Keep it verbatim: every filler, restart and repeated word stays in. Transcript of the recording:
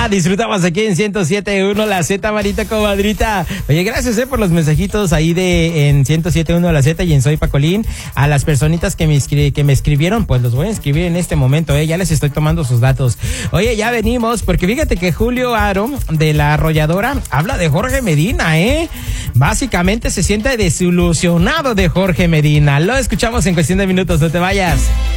Ah, disfrutamos aquí en ciento siete punto uno La Z, Marita comadrita. Oye, gracias eh, por los mensajitos ahí de en ciento siete punto uno La Z y en Soy Pacolín. A las personitas que me, escri- que me escribieron, pues los voy a escribir en este momento, eh. Ya les estoy tomando sus datos. Oye, ya venimos, porque fíjate que Julio Aro, de La Arrolladora, habla de Jorge Medina, eh. Básicamente se siente desilusionado de Jorge Medina. Lo escuchamos en cuestión de minutos, no te vayas.